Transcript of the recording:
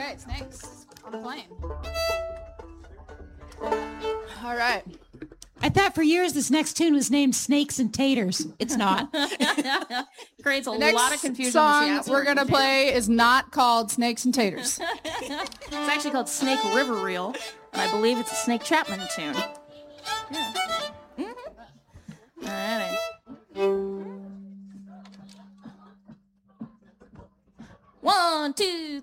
Okay, snakes on a plane. All right. I thought for years this next tune was named Snakes and Taters. It's not. Creates a Next lot of confusion. song we're going to play is not called Snakes and Taters. It's actually called Snake River Reel, and I believe it's a Snake Chapman tune. Yeah. Mm-hmm. All righty. 1, 2,